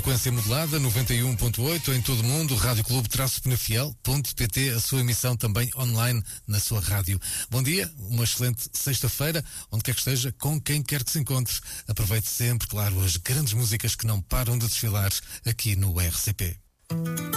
frequência modulada, 91.8 em todo o mundo, Rádio Clube-Penafiel.pt, a sua emissão também online na sua rádio. Bom dia, uma excelente sexta-feira, onde quer que esteja, com quem quer que se encontre. Aproveite sempre, claro, as grandes músicas que não param de desfilar aqui no RCP.